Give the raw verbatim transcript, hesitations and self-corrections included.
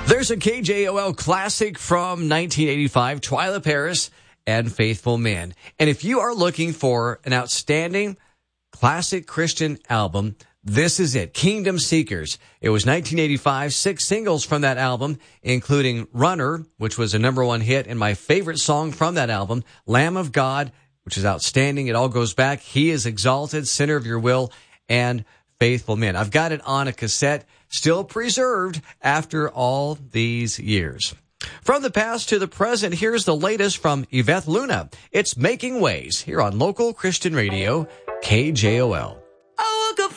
There's a K J O L classic from nineteen eighty-five, Twyla Paris and Faithful Men. And if you are looking for an outstanding classic Christian album, this is it, Kingdom Seekers. It was nineteen eighty-five, six singles from that album, including Runner, which was a number one hit, and my favorite song from that album, Lamb of God, which is outstanding. It all goes back. He is exalted, center of your will, and Faithful Men. I've got it on a cassette, still preserved after all these years. From the past to the present, here's the latest from Yvette Luna. It's Making Ways here on local Christian radio, K J O L.